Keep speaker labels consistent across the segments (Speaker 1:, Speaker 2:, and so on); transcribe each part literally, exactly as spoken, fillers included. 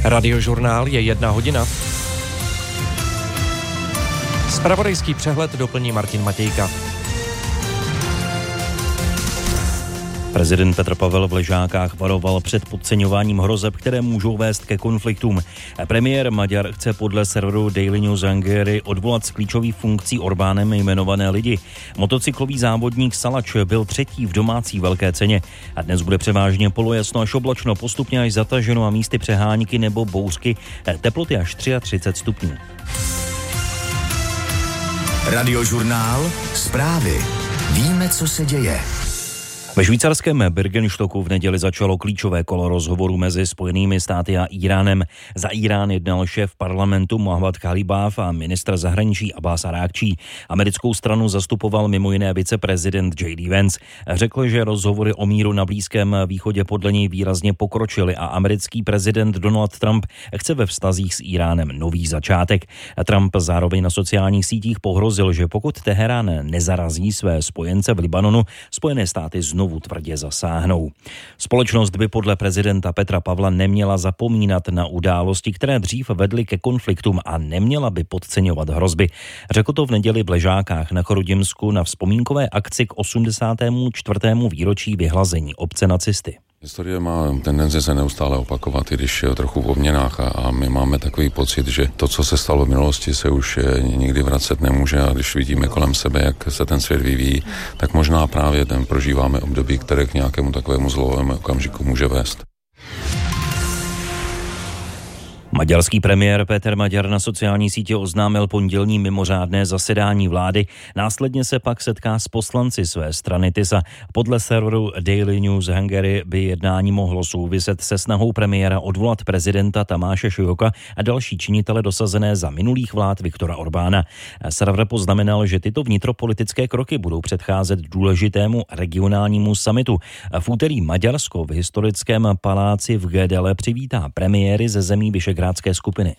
Speaker 1: Radiožurnál je jedna hodina. Zpravodajský přehled doplní Martin Matějka.
Speaker 2: Prezident Petr Pavel v Ležákách varoval před podceňováním hrozeb, které můžou vést ke konfliktům. Premiér Maďar chce podle serveru Daily News Hungary odvolat z klíčových funkcí Orbánem jmenované lidi. Motocyklový závodník Salač byl třetí v domácí velké ceně a dnes bude převážně polojasno až oblačno, postupně až zataženo a místy přehánky nebo bouřky, teploty až třicet tři stupňů.
Speaker 3: Radiožurnál, zprávy. Víme, co se děje.
Speaker 2: Ve švýcarském Birkenstocku v neděli začalo klíčové kolo rozhovorů mezi Spojenými státy a Íránem. Za Írán jednal šéf parlamentu Mohammad Khalibaf a ministr zahraničí Abbas Arákčí. Americkou stranu zastupoval mimo jiné viceprezident J D Vance. Řekl, že rozhovory o míru na Blízkém východě podle něj výrazně pokročily a americký prezident Donald Trump chce ve vztazích s Íránem nový začátek. Trump zároveň na sociálních sítích pohrozil, že pokud Teherán nezarazí své spojence v Libanonu, Spojené státy znovu znovu tvrdě zasáhnou. Společnost by podle prezidenta Petra Pavla neměla zapomínat na události, které dřív vedly ke konfliktům a neměla by podceňovat hrozby. Řekl to v neděli v Ležákách na Chrudimsku na vzpomínkové akci k osmdesátému čtvrtému výročí vyhlazení obce nacisty.
Speaker 4: Historie má tendenci se neustále opakovat, i když je trochu v obměnách a, a my máme takový pocit, že to, co se stalo v minulosti, se už nikdy vracet nemůže a když vidíme kolem sebe, jak se ten svět vyvíjí, tak možná právě ten prožíváme období, které k nějakému takovému zlomovému okamžiku může vést.
Speaker 2: Maďarský premiér Péter Maďar na sociální sítě oznámil pondělní mimořádné zasedání vlády, následně se pak setká s poslanci své strany Tisa. Podle serveru Daily News Hungary by jednání mohlo souviset se snahou premiéra odvolat prezidenta Tamáše Šujoka a další činitele dosazené za minulých vlád Viktora Orbána. Server poznamenal, že tyto vnitropolitické kroky budou předcházet důležitému regionálnímu summitu. V úterý Maďarsko v historickém paláci v Gédele přivítá premiéry ze zemí Vyšegrádské skupiny.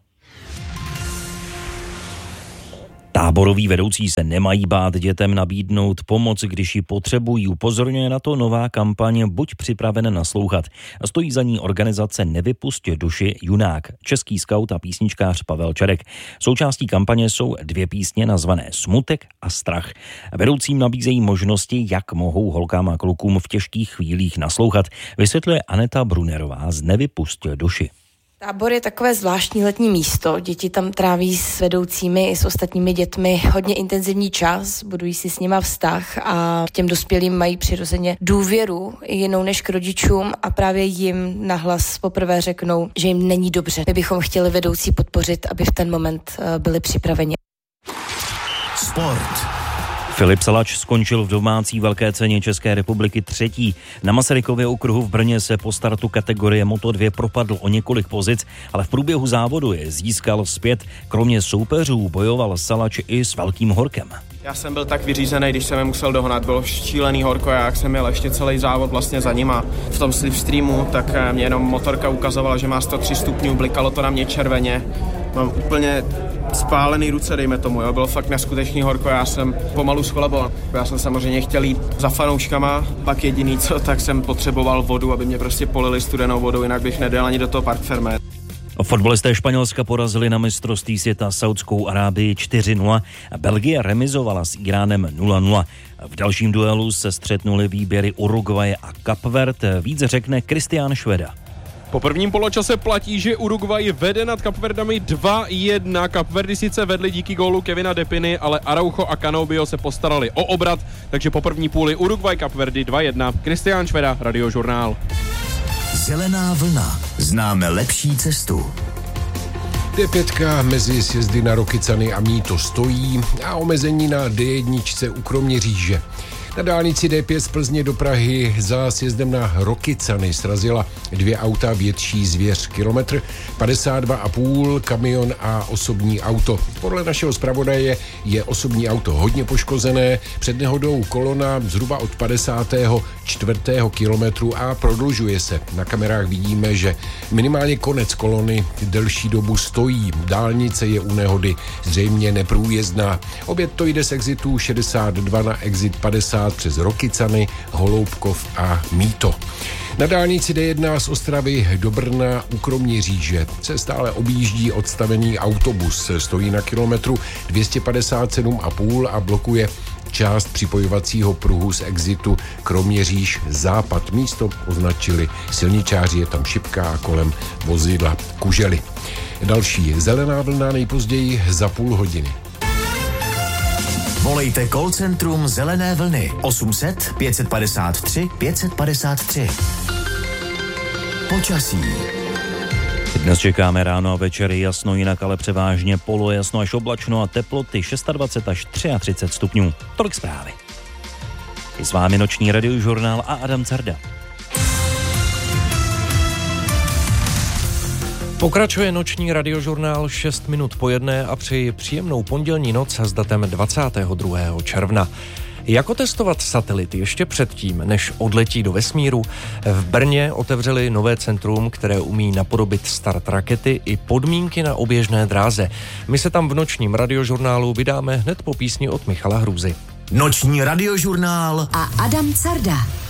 Speaker 2: Táboroví vedoucí se nemají bát dětem nabídnout pomoc, když ji potřebují. Upozorňuje na to nová kampaň Buď připraven naslouchat. Stojí za ní organizace Nevypusť duši junák, český skaut a písničkář Pavel Čerek. Součástí kampaně jsou dvě písně nazvané Smutek a Strach. Vedoucím nabízejí možnosti, jak mohou holkám a klukům v těžkých chvílích naslouchat, vysvětluje Aneta Brunerová z Nevypusť duši.
Speaker 5: Tábor je takové zvláštní letní místo. Děti tam tráví s vedoucími i s ostatními dětmi hodně intenzivní čas, budují si s nima vztah a k těm dospělým mají přirozeně důvěru jinou než k rodičům a právě jim nahlas poprvé řeknou, že jim není dobře. My bychom chtěli vedoucí podpořit, aby v ten moment byli připraveni.
Speaker 3: Sport.
Speaker 2: Filip Salač skončil v domácí velké ceně České republiky třetí. Na Masarykově okruhu v Brně se po startu kategorie Moto dva propadl o několik pozic, ale v průběhu závodu je získal zpět. Kromě soupeřů bojoval Salač i s velkým horkem.
Speaker 6: Já jsem byl tak vyřízený, když jsem je musel dohnat, bylo šílený horko, já jak jsem jel ještě celý závod vlastně za nima. V tom slipstreamu, tak mě jenom motorka ukazovala, že má sto tři stupňů, blikalo to na mě červeně. Mám úplně spálený ruce, dejme tomu, jo. Bylo fakt neskutečný horko, já jsem pomalu skolaboval. Já jsem samozřejmě chtěl jít za fanouškama, pak jediný co, tak jsem potřeboval vodu, aby mě prostě polili studenou vodou, jinak bych nedal ani do toho Parc Fermé.
Speaker 2: Fotbalisté Španělska porazili na mistrovství světa Saudskou Arábii čtyři nula. Belgie remizovala s Iránem nula nula. V dalším duelu se střetnuli výběry Uruguaye a Kapverd. Víc řekne Kristián Šveda.
Speaker 7: Po prvním poločase platí, že Uruguay vede nad Kapverdami dva jedna. Kapverdy sice vedli díky gólu Kevina Depiny, ale Araujo a Canobio se postarali o obrat, takže po první půli Uruguay Kapverdy dva jedna. Kristián Šveda, Radiožurnál.
Speaker 3: Zelená vlna. Známe lepší cestu.
Speaker 8: D pět mezi sjezdy na Rokycany a Mýto stojí a omezení na D jedna u Kroměříže. Na dálnici D pět z Plzně do Prahy za sjezdem na Rokycany srazila dvě auta větší zvěř. Kilometr padesát dva a půl, kamion a osobní auto. Podle našeho zpravodaje je osobní auto hodně poškozené. Před nehodou kolona zhruba od padesátého čtvrtého kilometru a prodlužuje se. Na kamerách vidíme, že minimálně konec kolony delší dobu stojí. Dálnice je u nehody zřejmě neprůjezdná. Oběd to jde z exitu šedesát dva na exit padesát přes Rokycany, Holoubkov a Mýto. Na dálnici D jedna z Ostravy do Brna u Kroměříže se stále objíždí odstavený autobus. Stojí na kilometru dvě stě padesát sedm a půl a blokuje část připojovacího pruhu z exitu Kroměříž západ. Místo označili silničáři, je tam šipka a kolem vozidla kužely. Další zelená vlna nejpozději za půl hodiny.
Speaker 3: Volejte call centrum Zelené vlny osm set pět padesát tři pět padesát tři. Počasí.
Speaker 2: Dnes čekáme ráno a večer jasno, jinak ale převážně polojasno až oblačno a teploty dvacet šest až třicet tři stupňů. Tolik zprávy. Je s vámi noční radiožurnál a Adam Carda.
Speaker 1: Pokračuje noční radiožurnál šest minut po jedné a přeji příjemnou pondělní noc s datem dvacátého druhého června. Jak otestovat satelity ještě předtím, než odletí do vesmíru? V Brně otevřeli nové centrum, které umí napodobit start rakety i podmínky na oběžné dráze. My se tam v nočním radiožurnálu vydáme hned po písni od Michala Hrůzy.
Speaker 3: Noční radiožurnál
Speaker 9: a Adam Carda.